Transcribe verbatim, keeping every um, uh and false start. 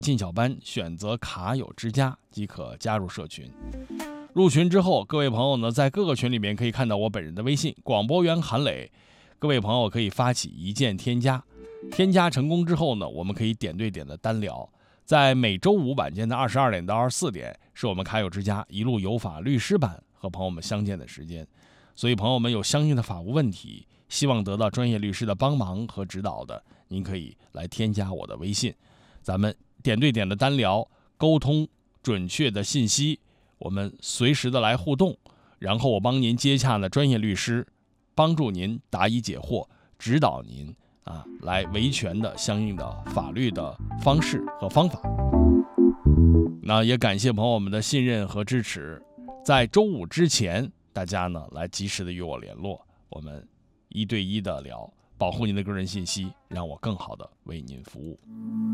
进小班选择卡友之家即可加入社群。入群之后，各位朋友呢，在各个群里面可以看到我本人的微信广播员韩磊，各位朋友可以发起一键添加，添加成功之后呢，我们可以点对点的单聊。在每周五晚间的二十二点到二十四点，是我们卡友之家一路有法律师版和朋友们相见的时间。所以朋友们有相应的法务问题，希望得到专业律师的帮忙和指导的，您可以来添加我的微信，咱们点对点的单聊，沟通准确的信息，我们随时的来互动，然后我帮您接洽的专业律师，帮助您答疑解惑，指导您啊，来维权的相应的法律的方式和方法。那也感谢朋友们的信任和支持，在周五之前，大家呢来及时的与我联络，我们一对一的聊，保护您的个人信息，让我更好的为您服务。